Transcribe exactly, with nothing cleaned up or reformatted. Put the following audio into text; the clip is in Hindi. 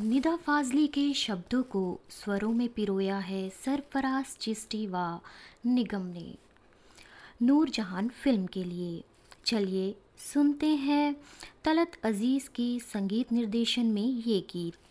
निदा फाजली के शब्दों को स्वरों में पिरोया है सरफराज चिश्ती व निगम ने नूर जहान फिल्म के लिए। चलिए सुनते हैं तलत अजीज़ की संगीत निर्देशन में ये गीत।